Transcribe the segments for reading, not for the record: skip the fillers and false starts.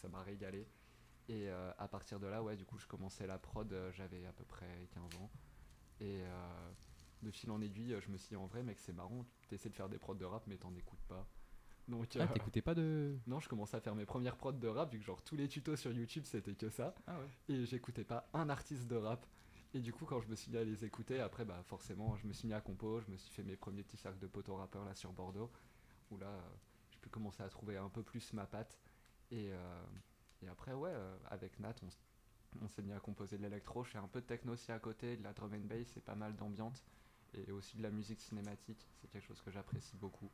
ça m'a régalé. Et à partir de là, ouais, du coup, je commençais la prod, j'avais à peu près 15 ans. Et de fil en aiguille, je me suis dit, en vrai, mec, c'est marrant, tu essaies de faire des prods de rap, mais t'en écoutes pas. Donc, Ah, t'écoutais pas de. non, je commençais à faire mes premières prods de rap, vu que genre tous les tutos sur YouTube, c'était que ça. Ah ouais. Et j'écoutais pas un artiste de rap. Et du coup, quand je me suis mis à les écouter, après, bah forcément, je me suis mis à compo, je me suis fait mes premiers petits cercles de poteaux rappeurs là sur Bordeaux, où là, j'ai pu commencer à trouver un peu plus ma patte. Et, euh, et après, ouais, avec Nat, on s'est mis à composer de l'électro. Je fais un peu de techno aussi à côté, de la drum and bass et pas mal d'ambiance. Et aussi de la musique cinématique, c'est quelque chose que j'apprécie beaucoup.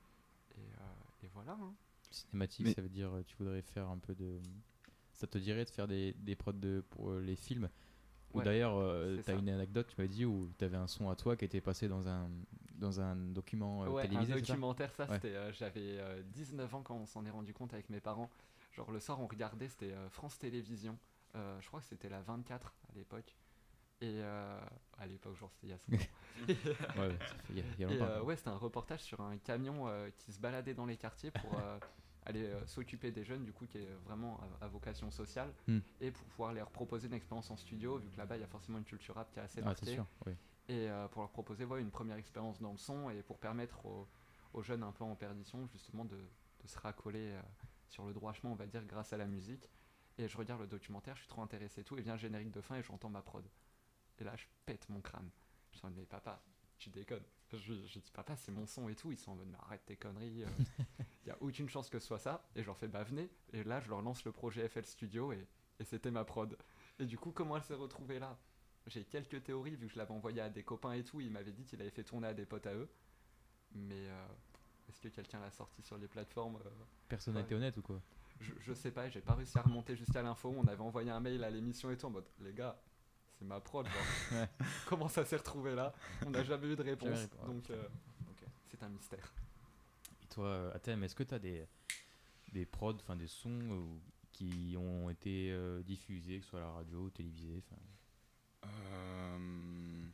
Et voilà, hein. Cinématique, Mais ça veut dire tu voudrais faire un peu de. Ça te dirait de faire des prods pour les films. Ou Ouais, d'ailleurs, c'est t'as ça. une anecdote, tu m'as dit, où t'avais un son à toi qui était passé dans un document Ouais, un télévisé, c'est ça? documentaire, ça, Ouais. c'était. J'avais 19 ans quand on s'en est rendu compte avec mes parents. Genre, le soir, on regardait, c'était France Télévisions. Je crois que c'était la 24 à l'époque. Et à l'époque, genre, c'était il y a 5 ans. Ouais, ouais, ça fait il y a Et longtemps quand même. ouais, c'était un reportage sur un camion qui se baladait dans les quartiers pour aller s'occuper des jeunes, du coup, qui est vraiment à vocation sociale, Hmm. et pour pouvoir leur proposer une expérience en studio, vu que là-bas, il y a forcément une culture rap qui est assez Ah, c'est marquée, sûr, oui. et pour leur proposer ouais, une première expérience dans le son, et pour permettre aux jeunes un peu en perdition, justement, de se racoler sur le droit chemin, on va dire, grâce à la musique. Et je regarde le documentaire, je suis trop intéressé et tout, et vient le générique de fin, et j'entends ma prod. Et là, je pète mon crâne. Je suis en mode, mais papa, tu déconnes. Je dis, papa, c'est mon son et tout. Ils sont en mode, mais arrête tes conneries. Il n'y a aucune chance que ce soit ça. Et je leur fais, bah venez. Et là, je leur lance le projet FL Studio et c'était ma prod. Et du coup, comment elle s'est retrouvée là? J'ai quelques théories, vu que je l'avais envoyé à des copains et tout. Ils m'avaient dit qu'il avait fait tourner à des potes à eux. Mais est-ce que quelqu'un l'a sorti sur les plateformes Personne n'a ouais, été honnête ou quoi? je sais pas, j'ai pas réussi à remonter jusqu'à l'info. On avait envoyé un mail à l'émission et tout en mode, les gars, c'est ma prod, genre. Ouais. Comment ça s'est retrouvé là? On n'a jamais eu de Jamais réponse, répondu. donc Ok. c'est un mystère. Et toi, Athème, est-ce que t'as des prods, enfin des sons qui ont été diffusés, que ce soit à la radio, télévisé, enfin. euh...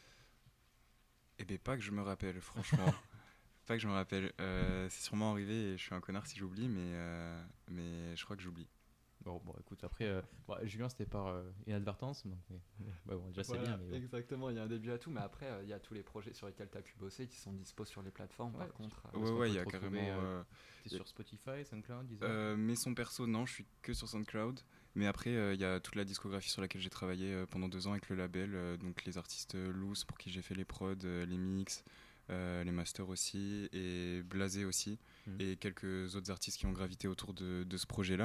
Eh ben pas que je me rappelle, franchement. Pas que je me rappelle. C'est sûrement arrivé et je suis un connard si j'oublie, mais je crois que j'oublie. Bon, écoute, après, bon, Julien, c'était par inadvertance, donc, bah, bon, déjà c'est bien, Voilà, mais bon. exactement, il y a un début à tout, mais après, il y a tous les projets sur lesquels tu as pu bosser qui sont dispo sur les plateformes, Ouais, par contre. où est-ce Ouais, qu'on ouais, peut il y te a retrouver carrément. t'es Y a- sur Spotify, SoundCloud, Deezer? mes sons perso, non, je suis que sur SoundCloud. Mais après, il y a toute la discographie sur laquelle j'ai travaillé pendant 2 ans avec le label. Donc les artistes loose pour qui j'ai fait les prods, les mix, les masters aussi, et Blasé aussi. Mhm. Et quelques autres artistes qui ont gravité autour de ce projet-là.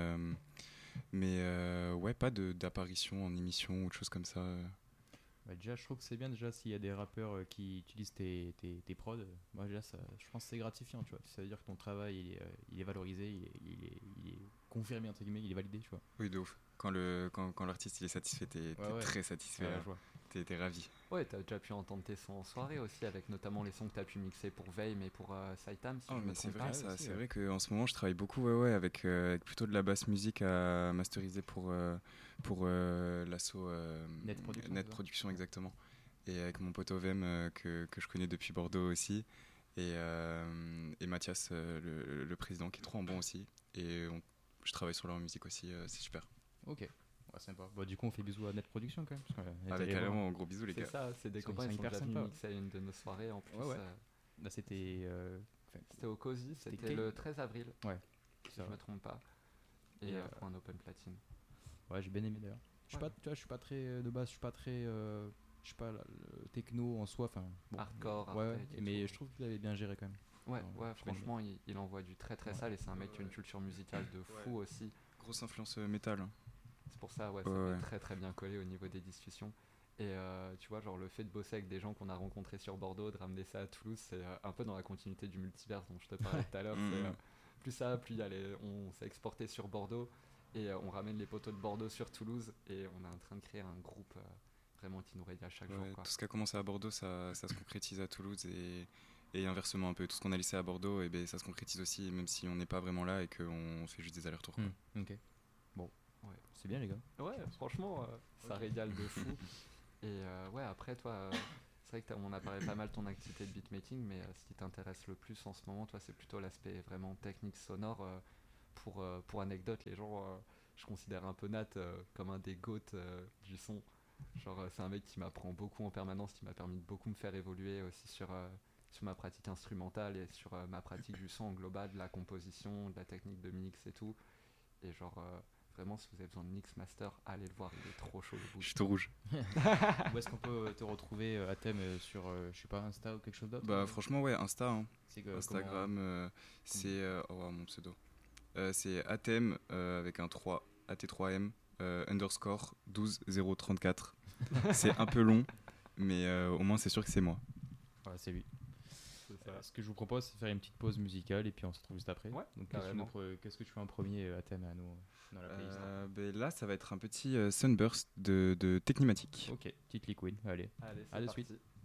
Mais ouais, pas d'apparition en émission ou de choses comme ça. Bah, déjà, je trouve que c'est bien déjà s'il y a des rappeurs qui utilisent tes prods. Moi, déjà, ça, je pense que c'est gratifiant, tu vois. Ça veut dire que ton travail, il est valorisé, il est confirmé, entre guillemets, il est validé, tu vois. Oui, de ouf. Quand l'artiste il est satisfait, Ouais, t'es ouais, très satisfait. c'est la joie. T'es ravi. Ouais, t'as déjà pu entendre tes sons en soirée aussi, avec notamment les sons que t'as pu mixer pour Veil, mais pour Saitam, si Oh, je me mais c'est trompe vrai pas. Ouais, ça. aussi, C'est ouais. vrai qu'en ce moment, je travaille beaucoup ouais, avec plutôt de la basse musique à masteriser pour l'asso Net Production, Net c'est ça? Production, exactement. Et avec mon pote Ovem que je connais depuis Bordeaux aussi. Et Mathias, le président, qui est trop en bon aussi. Je travaille sur leur musique aussi, c'est super. Ok, ouais, sympa. Bon, du coup, on fait bisous à Net Production quand même, parce qu'on est Avec allé voir. carrément, gros bisous les C'est gars. ça, c'est des copains, Ils ils sont sont hyper déjà venus sympas. mixer à une de nos soirées en plus. Ouais, ouais. Là, c'était. Enfin, C'était au COSI, C'était c'était quel- le 13 avril, ouais, si ça je va. me trompe pas, Et et pour un open platine. ouais, j'ai bien aimé d'ailleurs. Je suis Ouais. pas, tu vois, je suis pas très de base, je suis pas très, je suis pas le techno en soi, enfin bon. Hardcore, Ouais, ouais, hardtech et mais tout. je trouve qu'il avait bien géré quand même. Ouais, Alors, ouais, j'ai bien aimé. franchement, il envoie du très très Ouais. sale et c'est un mec qui a une Ouais. culture musicale de fou Ouais. aussi. Grosse influence métal. C'est pour ça, ouais, Ouais, ça avait ouais. très très bien collé au niveau des discussions. Et tu vois, genre le fait de bosser avec des gens qu'on a rencontrés sur Bordeaux, de ramener ça à Toulouse, c'est un peu dans la continuité du multiverse dont je te parlais tout à l'heure. C'est Mhm. plus ça, plus il y a on s'est exporté sur Bordeaux et on ramène les poteaux de Bordeaux sur Toulouse et on est en train de créer un groupe vraiment qui nous régale chaque jour, Ouais, quoi. tout ce qui a commencé à Bordeaux, ça se concrétise à Toulouse et inversement un peu. Tout ce qu'on a laissé à Bordeaux, et ben, ça se concrétise aussi, même si on n'est pas vraiment là et qu'on fait juste des allers-retours. Quoi. Ok. Bon, Ouais, c'est bien les gars. ouais, franchement, ça régale de fou. Et ouais, après, toi, c'est vrai que on a parlé pas mal de ton activité de beatmaking, mais ce qui t'intéresse le plus en ce moment, toi, c'est plutôt l'aspect vraiment technique sonore. pour anecdote, les gens, je considère un peu Nat comme un des goats du son. Genre, c'est un mec qui m'apprend beaucoup en permanence, qui m'a permis de beaucoup me faire évoluer aussi sur ma pratique instrumentale et sur ma pratique du son en global, de la composition, de la technique de mix et tout. Et genre, vraiment, si vous avez besoin de mix master, allez le voir, il est trop chaud le Je bout. suis tout rouge. Où est-ce qu'on peut te retrouver à thème sur, je sais pas, Insta ou quelque chose d'autre? Bah franchement ouais, Insta, hein. C'est que, Instagram, c'est mon pseudo. C'est atem avec un 3 AT3M underscore 12034. C'est un peu long, mais au moins c'est sûr que c'est moi. Voilà, c'est lui. C'est ça. Ce que je vous propose, c'est de faire une petite pause musicale et puis on se retrouve juste après. Ouais, Donc carrément. qu'est-ce que tu fais en premier à thème à nous dans la playlist? Ben là, ça va être un petit Sunburst de Technimatic. Ok, petite liquid, allez. Allez, c'est À de parti. suite.